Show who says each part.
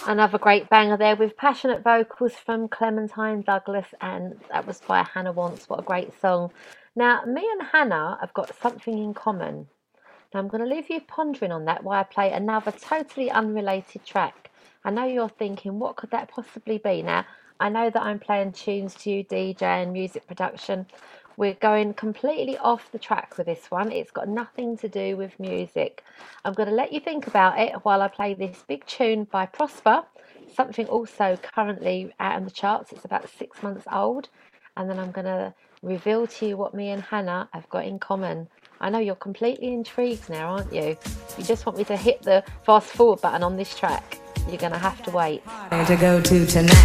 Speaker 1: Another great banger there with passionate vocals from Clementine Douglas, and that was by Hannah Wants. What a great song. Now, me and Hannah have got something in common. Now, I'm going to leave you pondering on that while I play another totally unrelated track. I know you're thinking, what could that possibly be? Now, I know that I'm playing tunes to you, DJ and music production. We're going completely off the track with this one. It's got nothing to do with music. I'm going to let you think about it while I play this big tune by Prosper, something also currently out on the charts. It's about 6 months old. And then I'm going to reveal to you what me and Hannah have got in common. I know you're completely intrigued now, aren't you? You just want me to hit the fast forward button on this track. You're going to have to wait.
Speaker 2: To go to tonight.